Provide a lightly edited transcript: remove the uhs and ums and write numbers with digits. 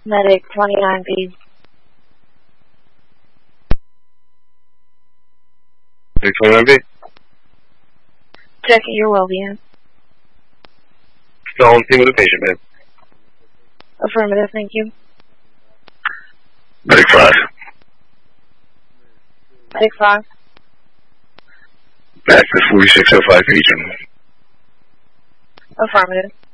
Medic 29B. Medic 29B? Checking your well-being. Still on team with the patient, man. Affirmative, thank you. Medic 5. Medic 5. Back to 4605 Patron. Affirmative.